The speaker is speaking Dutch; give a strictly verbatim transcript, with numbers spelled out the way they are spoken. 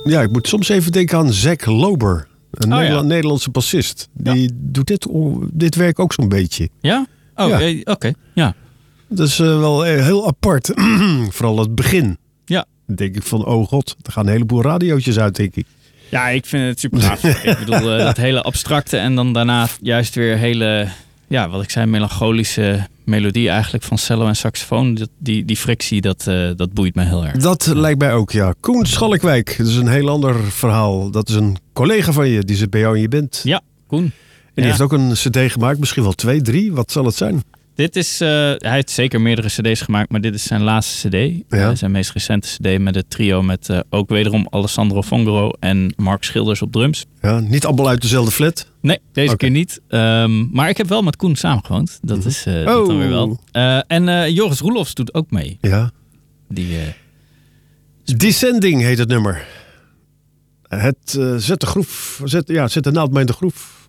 Ja, ik moet soms even denken aan Zack Lober. Een Oh, Nederla- ja. Nederlandse bassist. Die ja. doet dit, dit werk ook zo'n beetje. Ja? Oh, Ja. eh, oké. Okay. Ja. Dat is uh, wel heel apart. Vooral het begin. Ja. Dan denk ik van, oh god, er gaan een heleboel radiootjes uit, denk ik. Ja, ik vind het super gaaf. Ik bedoel, uh, dat hele abstracte en dan daarna juist weer hele, ja, wat ik zei, melancholische melodie eigenlijk van cello en saxofoon. Dat, die, die frictie, dat, uh, dat boeit me heel erg. Dat lijkt mij ook, ja. Koen Schalkwijk, dat is een heel ander verhaal. Dat is een collega van je, die zit bij jou in je band. Ja, Koen. En die ja. heeft ook een cd gemaakt, misschien wel twee, drie. Wat zal het zijn? Dit is, uh, hij heeft zeker meerdere cd's gemaakt, maar dit is zijn laatste cd. Ja. Uh, zijn meest recente cd met het trio met uh, ook wederom Alessandro Fongaro en Mark Schilders op drums. Ja, niet allemaal uit dezelfde flat? Nee, deze okay. keer niet. Um, maar ik heb wel met Koen samengewoond. Dat is uh, oh. dat dan weer wel. Uh, en uh, Joris Roelofs doet ook mee. Ja. Die, uh, Descending heet het nummer. Het uh, zet de groef, zet, ja, zet de naald bij in de groef.